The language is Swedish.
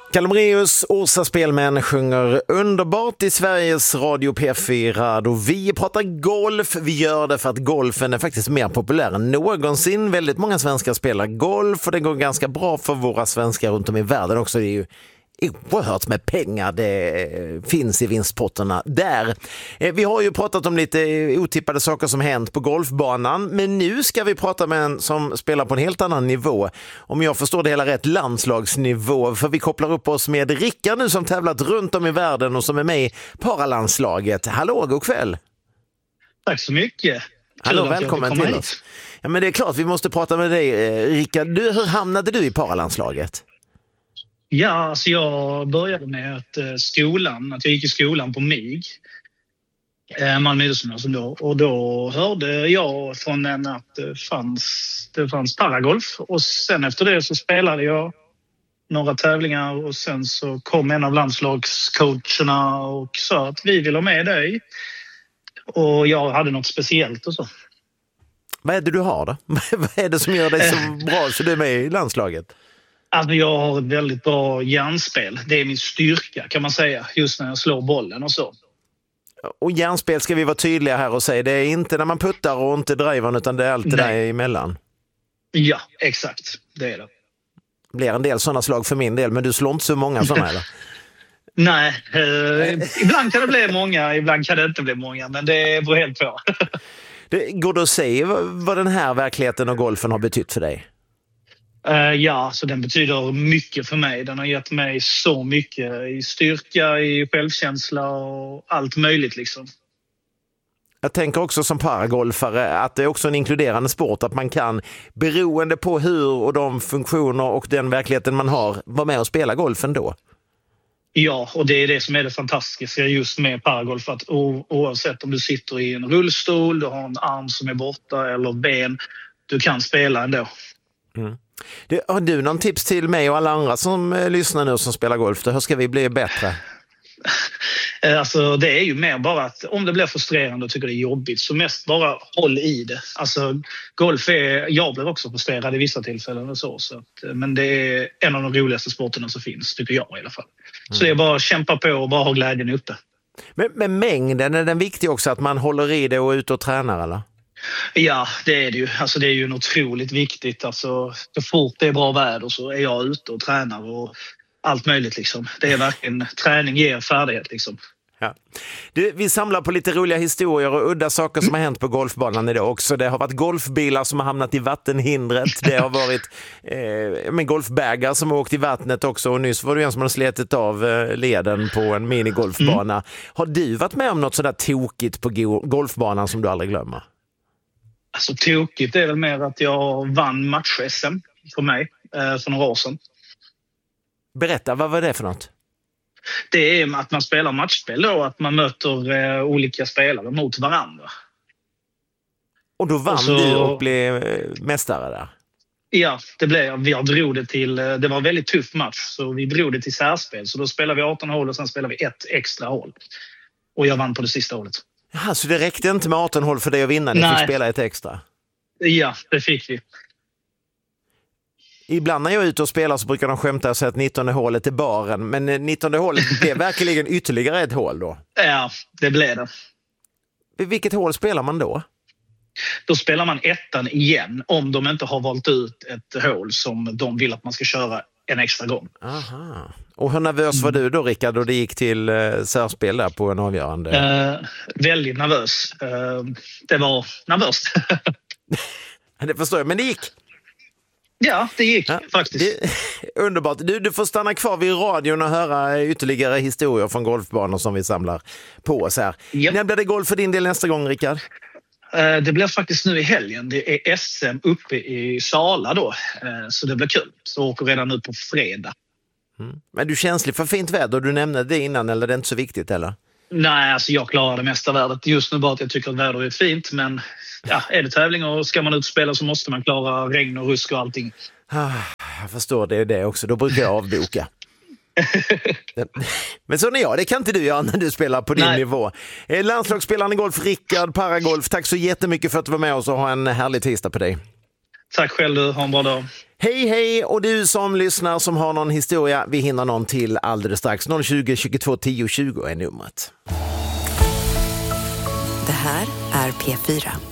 Kalomreus Åsa Spelmän sjunger underbart i Sveriges Radio P4 och vi pratar golf. Vi gör det för att golfen är faktiskt mer populär än någonsin. Väldigt många svenskar spelar golf och det går ganska bra för våra svenskar runt om i världen också. Det är ju oerhört med pengar det finns i vinstpotterna där. Vi har ju pratat om lite otippade saker som hänt på golfbanan, men nu ska vi prata med en som spelar på en helt annan nivå. Om jag förstår det hela rätt, landslagsnivå, för vi kopplar upp oss med Rickard nu som tävlat runt om i världen och som är med i paralandslaget. Hallå, god kväll! Tack så mycket! Hallå, välkommen till oss. Ja, men det är klart, vi måste prata med dig, Rickard. Hur hamnade du i paralandslaget? Ja, alltså jag började med att jag gick i skolan på MIG, Malmö idrottsgymnasium då. Och då hörde jag från en att det fanns paragolf. Och sen efter det så spelade jag några tävlingar och sen så kom en av landslagscoacherna och sa att vi vill ha med dig. Och jag hade något speciellt och så. Vad är det du har då? Vad är det som gör dig så bra så du är med i landslaget? Alltså jag har ett väldigt bra hjärnspel. Det är min styrka kan man säga, just när jag slår bollen och så. Och hjärnspel ska vi vara tydliga här och säga. Det är inte när man puttar och inte driver utan det är alltid där emellan. Ja, exakt. Det är det. Det blir en del sådana slag för min del, men du slår inte så många sådana eller? Nej, ibland kan det bli många, ibland kan det inte bli många, men det beror helt på. Går det att säga vad den här verkligheten och golfen har betytt för dig? Ja, så den betyder mycket för mig. Den har gett mig så mycket i styrka, i självkänsla och allt möjligt liksom. Jag tänker också som paragolfare att det är också en inkluderande sport, att man kan, beroende på hur och de funktioner och den verkligheten man har, vara med och spela golfen då. Ja, och det är det som är det fantastiska just med paragolf, att oavsett om du sitter i en rullstol, du har en arm som är borta eller ben, du kan spela ändå. Mm. Har du någon tips till mig och alla andra som lyssnar nu som spelar golf? Hur ska vi bli bättre? Alltså det är ju mer bara att om det blir frustrerande och tycker det är jobbigt så mest bara håll i det. Alltså jag blir också frustrerad i vissa tillfällen och så att, men det är en av de roligaste sporterna som finns, tycker jag i alla fall. Så det är bara att kämpa på och bara ha glädjen uppe. Men mängden, är den viktig också att man håller i det och är ute och tränar eller? Ja, det är det ju. Alltså det är ju otroligt viktigt. Alltså, så fort det är bra väder så är jag ute och tränar och allt möjligt liksom. Det är verkligen, träning ger färdighet liksom. Ja. Vi samlar på lite roliga historier och udda saker som har hänt på golfbanan idag också. Det har varit golfbilar som har hamnat i vattenhindret. Det har varit golfbägar som har åkt i vattnet också. Och nyss var det en som har slitit av leden på en minigolfbana. Har du varit med om något sådär tokigt på golfbanan som du aldrig glömmer? Alltså tokigt är väl mer att jag vann match-SM för mig för några år sedan. Berätta, vad var det för något? Det är att man spelar matchspel då, att man möter olika spelare mot varandra. Och då vann du och blev mästare där? Ja, det blev jag. Drog det till, det var en väldigt tuff match så vi drog det till särspel. Så då spelade vi 18 hål och sen spelade vi ett extra hål. Och jag vann på det sista hålet. Jaha, så det räckte inte med 18 hål för dig att vinna? Ni fick spela ett extra? Ja, det fick vi. Ibland när jag är ute och spelar så brukar de skämta och säga att 19 hålet är baren. Men 19 hålet blev verkligen ytterligare ett hål då? Ja, det blev det. Vilket hål spelar man då? Då spelar man ettan igen om de inte har valt ut ett hål som de vill att man ska köra en extra gång. Aha. Och hur nervös var du då, Rickard, då det gick till särspel där på en avgörande? Väldigt nervös. Det var nervöst. Det förstår jag, men det gick. Ja, det gick faktiskt. Underbart. Du får stanna kvar vid radion och höra ytterligare historier från golfbanor som vi samlar på oss här. Yep. När blir det golf för din del nästa gång, Rickard? Det blir faktiskt nu i helgen. Det är SM uppe i Sala då. Så det blir kul. Så åker redan nu på fredag. Men du är känslig för fint väder? Du nämnde det innan, eller det är inte så viktigt eller? Nej, alltså jag klarar det mesta vädret. Just nu bara att jag tycker att väder är fint. Men ja, är det tävling och ska man ut och spela så måste man klara regn och rusk och allting. Jag förstår det också. Då brukar jag avboka. Men så är jag, det kan inte du göra när du spelar på din nivå. Landslagsspelaren i golf, Rickard Paragolf, tack så jättemycket för att du var med oss och ha en härlig tisdag på dig. Tack själv du, ha en bra dag. Hej hej, och du som lyssnar som har någon historia, vi hinner någon till alldeles strax. 020 22 10 20 är numret. Det här är P4.